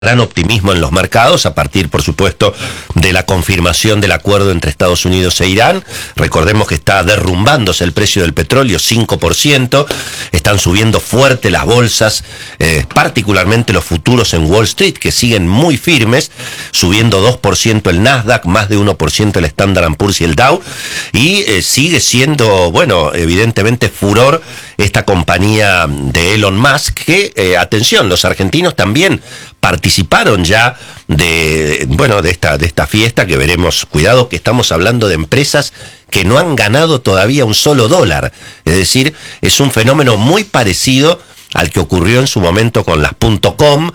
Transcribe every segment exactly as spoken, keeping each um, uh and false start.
gran optimismo en los mercados a partir, por supuesto, de la confirmación del acuerdo entre Estados Unidos e Irán. Recordemos que está derrumbándose el precio del petróleo cinco por ciento, están subiendo fuerte las bolsas, eh, particularmente los futuros en Wall Street, que siguen muy firmes, subiendo dos por ciento el Nasdaq, más de uno por ciento el Standard and Poor's y el Dow, y eh, sigue siendo, bueno, evidentemente furor esta compañía de Elon Musk, que, eh, atención, los argentinos también participaron ya de, bueno, de esta, de esta fiesta que veremos. Cuidado que estamos hablando de empresas que no han ganado todavía un solo dólar. Es decir, es un fenómeno muy parecido al que ocurrió en su momento con las .com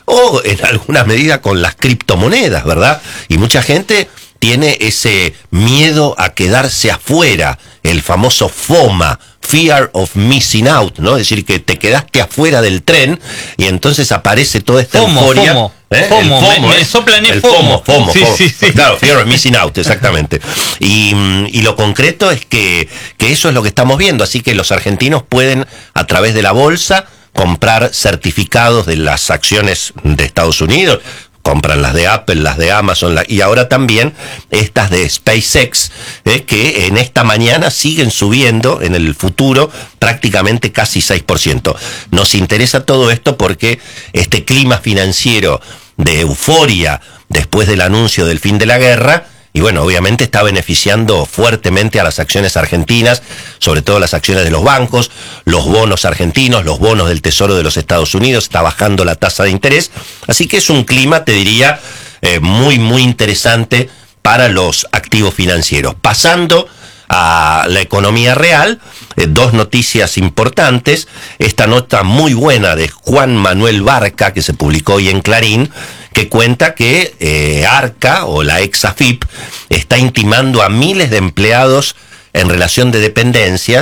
o en alguna medida con las criptomonedas, ¿verdad? Y mucha gente tiene ese miedo a quedarse afuera, el famoso FOMA, Fear of Missing Out, ¿no? Es decir, que te quedaste afuera del tren y entonces aparece toda esta FOMO, euforia. FOMO, ¿Eh? FOMO, el FOMO, me, ¿eh? me soplan el el FOMO. FOMO, FOMO, sí, FOMO. sí, sí. Claro, Fear of Missing Out, exactamente. Y, y lo concreto es que, que eso es lo que estamos viendo, así que los argentinos pueden, a través de la bolsa, comprar certificados de las acciones de Estados Unidos. Compran las de Apple, las de Amazon, la, y ahora también estas de SpaceX, eh, que en esta mañana siguen subiendo, en el futuro, prácticamente casi seis por ciento. Nos interesa todo esto porque este clima financiero de euforia después del anuncio del fin de la guerra, y bueno, obviamente está beneficiando fuertemente a las acciones argentinas, sobre todo las acciones de los bancos, los bonos argentinos, los bonos del Tesoro de los Estados Unidos, está bajando la tasa de interés, así que es un clima, te diría, eh, muy, muy interesante para los activos financieros. Pasando a la economía real, eh, dos noticias importantes. Esta nota muy buena de Juan Manuel Barca, que se publicó hoy en Clarín, que cuenta que eh, Arca, o la ex A F I P, está intimando a miles de empleados en relación de dependencia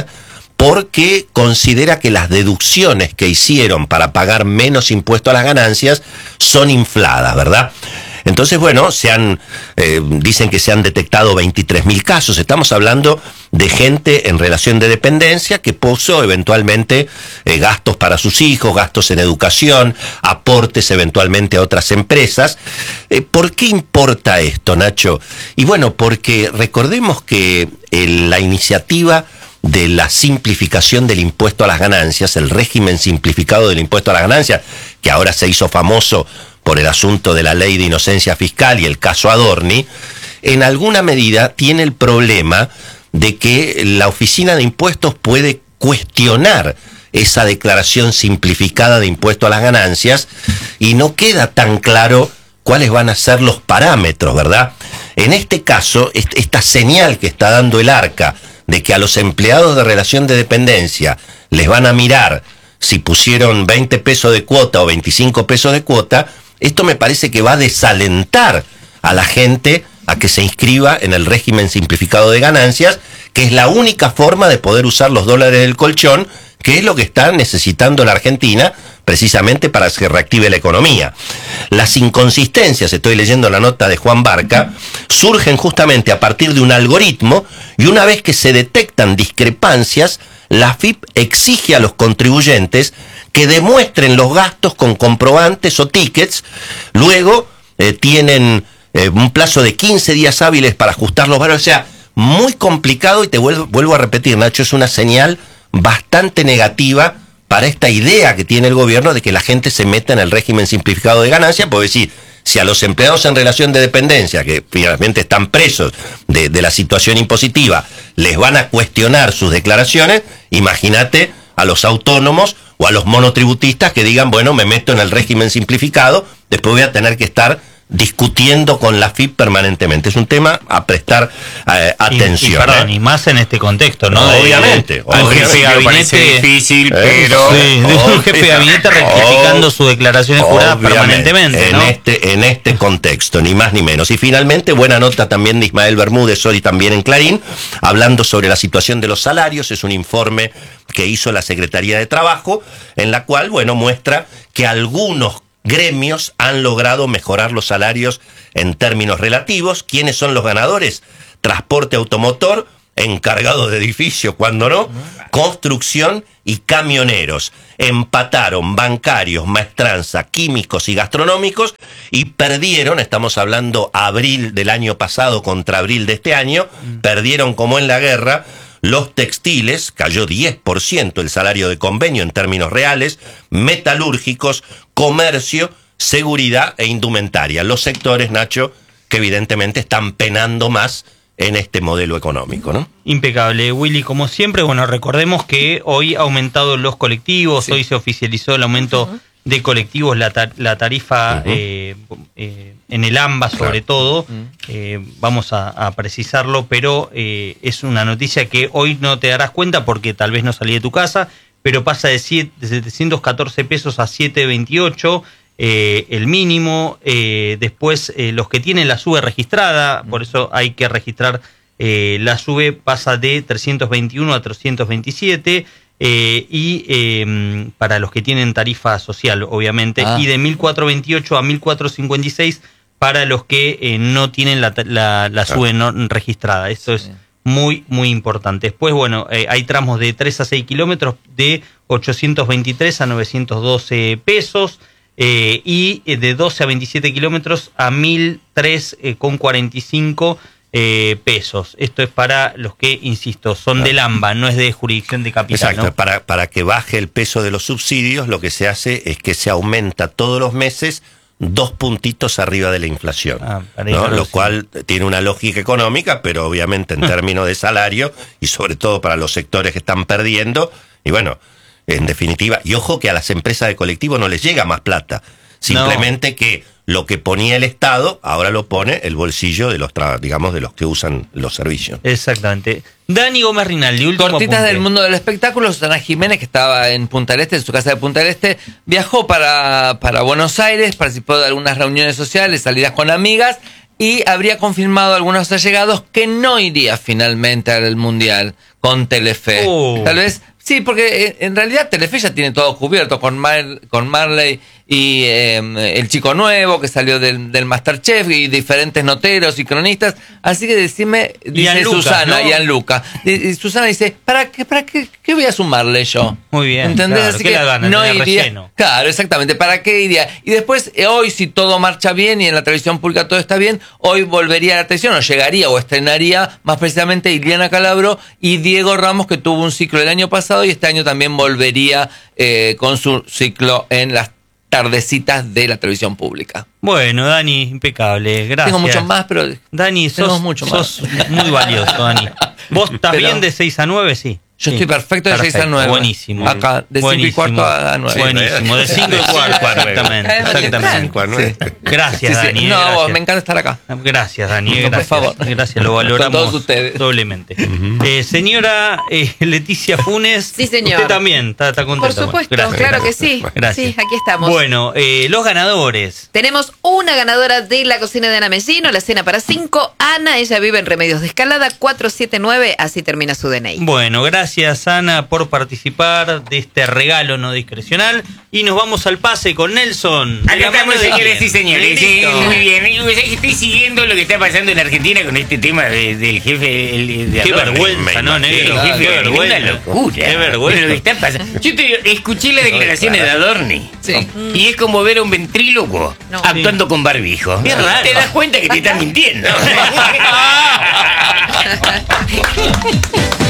porque considera que las deducciones que hicieron para pagar menos impuesto a las ganancias son infladas, ¿verdad? Entonces, bueno, se han, eh, dicen que se han detectado veintitrés mil casos. Estamos hablando de gente en relación de dependencia que puso eventualmente eh, gastos para sus hijos, gastos en educación, aportes eventualmente a otras empresas. Eh, ¿Por qué importa esto, Nacho? Y bueno, porque recordemos que eh, la iniciativa de la simplificación del impuesto a las ganancias, el régimen simplificado del impuesto a las ganancias, que ahora se hizo famoso por el asunto de la ley de inocencia fiscal y el caso Adorni, en alguna medida tiene el problema de que la Oficina de Impuestos puede cuestionar esa declaración simplificada de impuesto a las ganancias y no queda tan claro cuáles van a ser los parámetros, ¿verdad? En este caso, esta señal que está dando el Arca de que a los empleados de relación de dependencia les van a mirar si pusieron veinte pesos de cuota o veinticinco pesos de cuota, esto me parece que va a desalentar a la gente a que se inscriba en el régimen simplificado de ganancias, que es la única forma de poder usar los dólares del colchón, que es lo que está necesitando la Argentina precisamente para que se reactive la economía. Las inconsistencias, estoy leyendo la nota de Juan Barca, surgen justamente a partir de un algoritmo, y una vez que se detectan discrepancias, la A F I P exige a los contribuyentes que demuestren los gastos con comprobantes o tickets. Luego eh, tienen eh, un plazo de quince días hábiles para ajustar los valores. O sea, muy complicado, y te vuelvo, vuelvo a repetir, Nacho, es una señal bastante negativa para esta idea que tiene el gobierno de que la gente se meta en el régimen simplificado de ganancias, porque decir, si a los empleados en relación de dependencia, que finalmente están presos de, de la situación impositiva, les van a cuestionar sus declaraciones, imagínate a los autónomos o a los monotributistas que digan, bueno, me meto en el régimen simplificado, después voy a tener que estar discutiendo con la A F I P permanentemente. Es un tema a prestar eh, atención. Y, y, perdón, ¿eh? y más en este contexto, ¿no? No, de, obviamente. De, obviamente. un jefe de gabinete difícil, eh, pero... Sí, de un jefe de gabinete rectificando sus declaraciones juradas permanentemente, ¿no? En este, en este contexto, ni más ni menos. Y finalmente, buena nota también de Ismael Bermúdez, hoy también en Clarín, hablando sobre la situación de los salarios. Es un informe que hizo la Secretaría de Trabajo, en la cual, bueno, muestra que algunos gremios han logrado mejorar los salarios en términos relativos. ¿Quiénes son los ganadores? Transporte automotor, encargados de edificios, cuando no, construcción y camioneros. Empataron bancarios, maestranza, químicos y gastronómicos y perdieron, estamos hablando abril del año pasado contra abril de este año, mm. perdieron como en la guerra. Los textiles, cayó diez por ciento el salario de convenio en términos reales, metalúrgicos, comercio, seguridad e indumentaria. Los sectores, Nacho, que evidentemente están penando más en este modelo económico, ¿no? Impecable, Willy. Como siempre, bueno, recordemos que hoy ha aumentado los colectivos, sí. hoy se oficializó el aumento uh-huh. de colectivos, la, tar la tarifa uh-huh. eh, eh, en el AMBA sobre claro. todo, uh-huh. eh, vamos a, a precisarlo, pero eh, es una noticia que hoy no te darás cuenta porque tal vez no salí de tu casa, pero pasa de, siete, de setecientos catorce pesos a setecientos veintiocho, eh, el mínimo, eh, después eh, los que tienen la SUBE registrada, uh-huh. por eso hay que registrar, eh, la SUBE pasa de trescientos veintiuno a trescientos veintisiete, Eh, y eh, para los que tienen tarifa social, obviamente, ah. y de mil cuatrocientos veintiocho a mil cuatrocientos cincuenta y seis para los que eh, no tienen la, la, la SUBE no registrada. Esto es muy, muy importante. Después, bueno, eh, hay tramos de tres a seis kilómetros de ochocientos veintitrés a novecientos doce pesos eh, y de doce a veintisiete kilómetros a mil tres con cuarenta y cinco Eh, pesos. Esto es para los que, insisto, son claro. del AMBA, no es de jurisdicción de capital. Exacto, ¿no? para, para que baje el peso de los subsidios, lo que se hace es que se aumenta todos los meses dos puntitos arriba de la inflación, ah, ¿no? Lo cual tiene una lógica económica, pero obviamente en términos de salario y sobre todo para los sectores que están perdiendo, y bueno, en definitiva, y ojo que a las empresas de colectivo no les llega más plata, simplemente no. que lo que ponía el Estado, ahora lo pone el bolsillo de los, digamos, de los que usan los servicios. Exactamente. Dani Gómez Rinaldi, último Cortitas apunte. del mundo del espectáculo. Susana Jiménez, que estaba en Punta del Este, en su casa de Punta del Este, viajó para, para Buenos Aires, participó de algunas reuniones sociales, salidas con amigas, y habría confirmado a algunos allegados que no iría finalmente al Mundial con Telefe. Oh. Tal vez, sí, porque en realidad Telefe ya tiene todo cubierto, con, Mar, con Marley y eh, el chico nuevo que salió del, del MasterChef y diferentes noteros y cronistas. Así que decime, dice Lucas, Susana, ¿no? Gianluca. Y, y Susana dice, ¿para qué, para qué, qué voy a sumarle yo? Muy bien. ¿Entendés? Claro, así que, que gana, no iría. Relleno. Claro, exactamente. ¿Para qué iría? Y después, eh, hoy, si todo marcha bien y en la televisión pública todo está bien, hoy volvería a la televisión, o llegaría o estrenaría más precisamente Iliana Calabro y Diego Ramos, que tuvo un ciclo el año pasado y este año también volvería eh, con su ciclo en las tardecitas de la televisión pública. Bueno, Dani, impecable, gracias. Tengo mucho más, pero Dani, sos, mucho sos más. muy valioso, Dani. ¿Vos estás pero, bien de seis a nueve? Sí. Yo sí. estoy perfecto de perfecto. seis a nueve. Buenísimo. Acá, de cinco y cuarto a nueve. Buenísimo, de cinco y cuarto, exactamente. exactamente. Sí. Gracias, sí, sí. Dani. No, gracias. Vos, me encanta estar acá. Gracias, Dani. No, gracias. por favor. Gracias, lo valoramos con todos ustedes. doblemente. Uh-huh. eh, señora eh, Leticia Funes. Sí, señor. Usted también está, está contenta. Por supuesto, bueno, claro gracias. que sí. Gracias. Sí, aquí estamos. Bueno, eh, los ganadores. Tenemos una ganadora de la cocina de Ana Mellino, la cena para cinco. Ana, ella vive en Remedios de Escalada, cuatro siete nueve, así termina su D N I. Bueno, gracias, Ana, por participar de este regalo no discrecional. Y nos vamos al pase con Nelson. Acá estamos, señores y señores. Sí, muy bien. Estoy siguiendo lo que está pasando en Argentina con este tema de, del jefe. El, de qué vergüenza, ¿no, negro? El jefe, qué vergüenza. Una locura. Qué vergüenza. Lo que está pasando. Yo te, escuché las declaraciones de Adorni. Sí. Y es como ver a un ventrílocuo no. actuando sí. con barbijo. Qué raro. Te das cuenta que te están mintiendo.